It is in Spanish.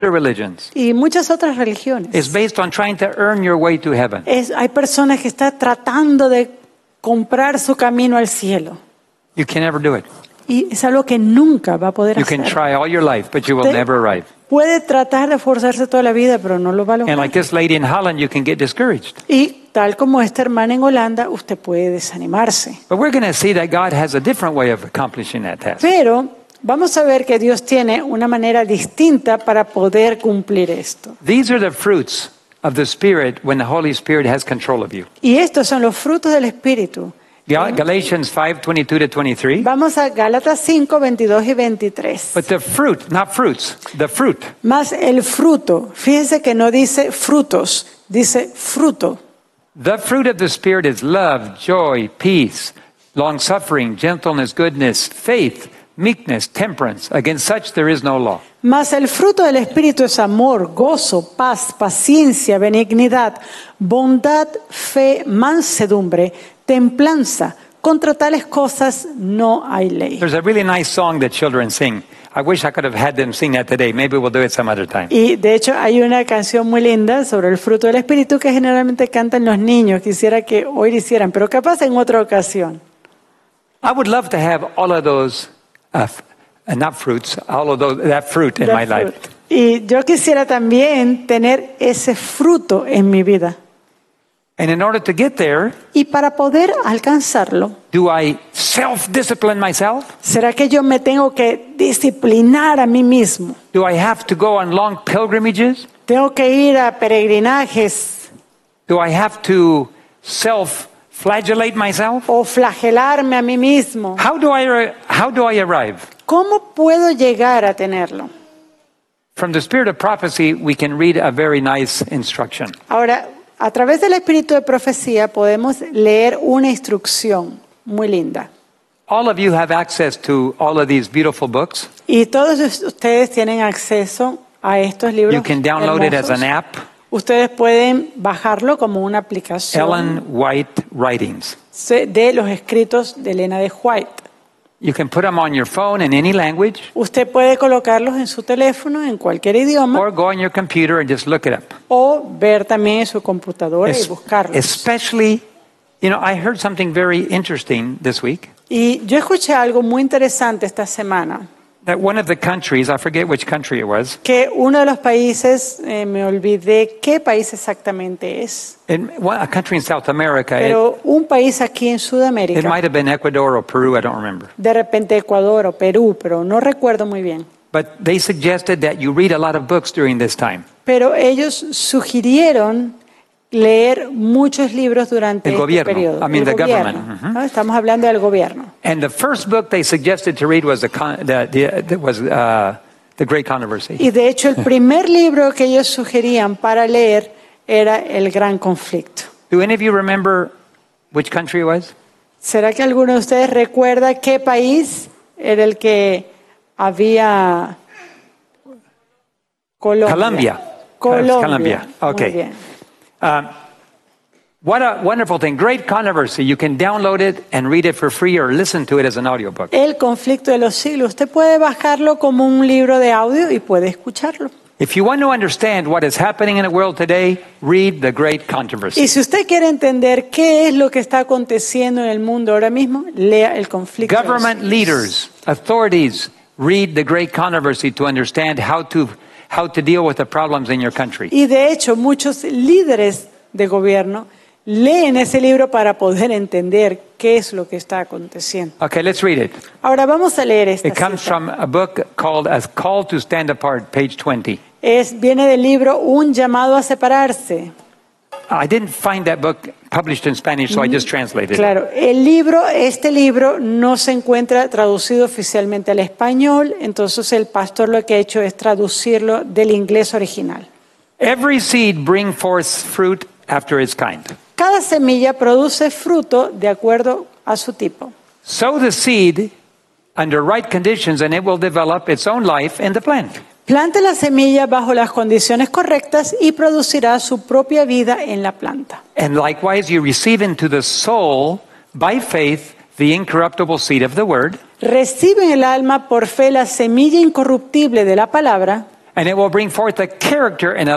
religions. y muchas otras religiones. It's based on trying to earn your way to heaven. Hay personas que están tratando de comprar su camino al cielo. You can never do it. Y es algo que nunca va a poder You hacer. can try all your life, but you will Usted never arrive. puede tratar de esforzarse toda la vida, pero no lo va a lograr. And like this lady in Holland, you can get discouraged. Y tal como esta hermana en Holanda, usted puede desanimarse. But we're going to see that God has a different way of accomplishing that task. Pero vamos a ver que Dios tiene una manera distinta para poder cumplir esto. These are the fruits of the Spirit when the Holy Spirit has control of you. Y estos son los frutos del Espíritu. Galatians 5:22 to 23. Vamos a Gálatas 5, 22 y 23. But the fruit, not fruits, the fruit. Más el fruto. Fíjense que no dice frutos, dice fruto. The fruit of the Spirit is love, joy, peace, long-suffering, gentleness, goodness, faith, meekness, temperance. Against such there is no law. Mas el fruto del Espíritu es amor, gozo, paz, paciencia, benignidad, bondad, fe, mansedumbre, templanza. Contra tales cosas no hay ley. There's a really nice song that children sing. I wish I could have had them sing that today. Maybe we'll do it some other time. Y de hecho hay una canción muy linda sobre el fruto del Espíritu que generalmente cantan los niños. Quisiera que hoy lo hicieran, pero capaz en otra ocasión. I would love to have all of those, not fruits, all of those, that fruit in my life. Y yo quisiera también tener ese fruto en mi vida. And in order to get there, Y para poder alcanzarlo, do I self-discipline myself? ¿será que yo me tengo que disciplinar a mí mismo? Do I have to go on long pilgrimages? ¿Tengo que ir a peregrinajes Do I have to self-flagellate myself? o flagelarme a mí mismo? How do I arrive? ¿Cómo puedo llegar a tenerlo? From the spirit of prophecy, we can read a very nice instruction. Ahora, a través del espíritu de profecía podemos leer una instrucción muy linda. All of you have access to all of these beautiful books. Y todos ustedes tienen acceso a estos libros. You can download it as hermosos. an app. Ustedes pueden bajarlo como una aplicación Ellen White Writings. de los escritos de Elena de White. You can put them on your phone in any language, Usted puede colocarlos en su teléfono en cualquier idioma or go on your computer and just look it up. o ver también en su computadora y buscarlos. Especially, I heard something very interesting this week. Y yo escuché algo muy interesante esta semana, That one of the countries, I forget which country it was, que uno de los países, me olvidé qué país exactamente es, a country in South America, pero un país aquí en it Sudamérica, might have been Ecuador or Peru, I don't remember. de repente Ecuador o Perú, pero no recuerdo muy bien. But they suggested that you read a lot of books during this time. Pero ellos sugirieron leer muchos libros durante El este gobierno. periodo. I mean, El the gobierno, government. Mhm. ¿no? Estamos hablando del gobierno. And the first book they suggested to read was the Great Controversy. Y de hecho el primer libro que ellos sugerían para leer era El Gran Conflicto. Do any of you remember which country it was? ¿Será que alguno de ustedes recuerda qué país era el que había? Colombia. Colombia. Muy Okay. bien. What a wonderful thing. Great Controversy. You can download it and read it for free or listen to it as an audiobook. El conflicto de los siglos. Usted puede bajarlo como un libro de audio y puede escucharlo. If you want to understand what is happening in the world today, read The Great Controversy. Y si usted quiere entender qué es lo que está aconteciendo en el mundo ahora mismo, lea el conflicto. de los Government siglos. leaders, authorities, read The Great Controversy to understand how to deal with the problems in your country. Y de hecho, muchos líderes de gobierno leen ese libro para poder entender qué es lo que está aconteciendo. Okay, let's read it. Ahora vamos a leer esta It comes cita. from a book called A Call to Stand Apart, page 20. Viene del libro Un llamado a separarse. I didn't find that book published in Spanish, so I just translated it. Claro, este libro no se encuentra traducido oficialmente al español, entonces el pastor lo que ha hecho es traducirlo del inglés original. Every seed brings forth fruit after its kind. Cada semilla produce fruto de acuerdo a su tipo. Sow the seed under right conditions and it will develop its own life in the plant. Plante la semilla bajo las condiciones correctas y producirá su propia vida en la planta. And likewise, you receive into the soul by faith the incorruptible seed of the word, Recibe en el alma por fe la semilla incorruptible de la palabra, And it will bring forth a character and a